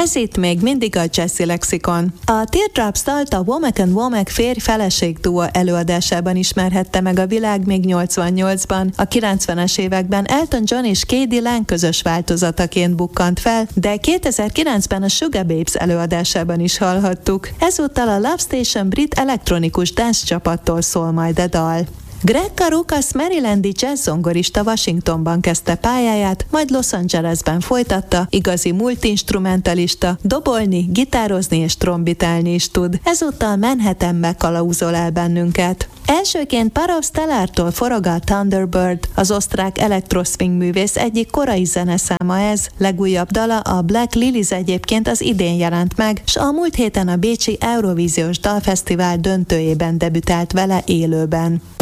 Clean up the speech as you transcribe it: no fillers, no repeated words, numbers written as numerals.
Ez itt még mindig a Jazzy Lexikon. A Teardrops dalt a Womack and Womack férj-feleség duo előadásában ismerhette meg a világ még 88-ban. A 90-es években Elton John és K.D. Lang közös változataként bukkant fel, de 2009-ben a Sugababes előadásában is hallhattuk. Ezúttal a Love Station brit elektronikus dance csapattól szól majd a dal. Greg Karukas marylandi jazz-zongorista Washingtonban kezdte pályáját, majd Los Angelesben folytatta, igazi multi-instrumentalista, dobolni, gitározni és trombitálni is tud. Ezúttal Manhattanbe kalauzol el bennünket. Elsőként Parov Stellartól forog a Thunderbird, az osztrák electro-swing művész egyik korai zeneszáma ez. Legújabb dala, a Black Lilies egyébként az idén jelent meg, s a múlt héten a bécsi Eurovíziós Dalfesztivál döntőjében debütált vele élőben.